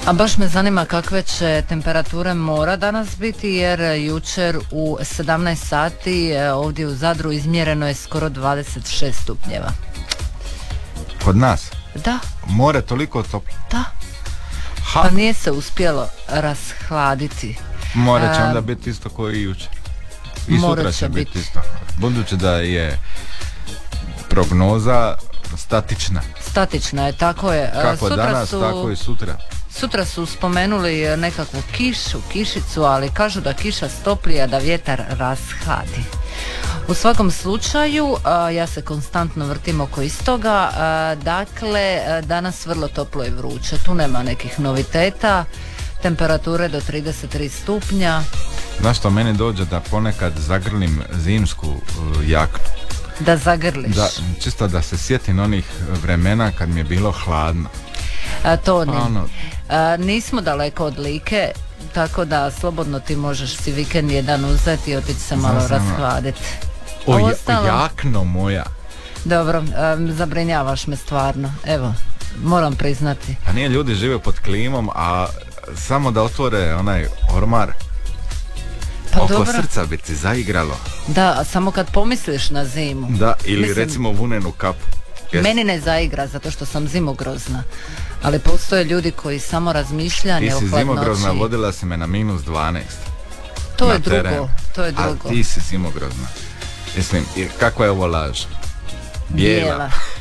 A baš me zanima kakve će temperature mora danas biti, jer jučer u 17 sati ovdje u Zadru izmjereno je skoro 26 stupnjeva. Kod nas? Da. More toliko toplo? Da. Pa nije se uspjelo rashladiti. More će onda biti isto kao i jučer. I sutra će biti isto. Budući da je prognoza statična. Statična je, tako je. Kako sutra danas, tako i sutra. Sutra su spomenuli nekakvu kišu, kišicu, ali kažu da kiša stopli, a da vjetar rashladi. U svakom slučaju, ja se konstantno vrtim oko istoga, dakle, danas vrlo toplo i vruće, tu nema nekih noviteta, temperature do 33 stupnja. Znaš što meni dođe da ponekad zagrlim zimsku jaknu. Da zagrliš? Da, čisto da se sjetim onih vremena kad mi je bilo hladno. To ne. Nismo daleko od Like, tako da slobodno ti možeš si vikend jedan uzeti i otići se malo rashladiti. Jakno moja. Dobro, zabrinjavaš me stvarno, evo, moram priznati. A nije, ljudi žive pod klimom, a samo da otvore onaj ormar, pa oko dobro. Srca bi ti zaigralo. Da, a samo kad pomisliš na zimu. Da, ili recimo vunenu kapu. Meni ne zaigra zato što sam zimogrozna, ali postoje ljudi koji samo razmišljanje o hladnoći. Ti si zimogrozna, vodila si me na -12. To je drugo, to je drugo. A ti si zimogrozna. Mislim, kakva je ovo laž? Bijela.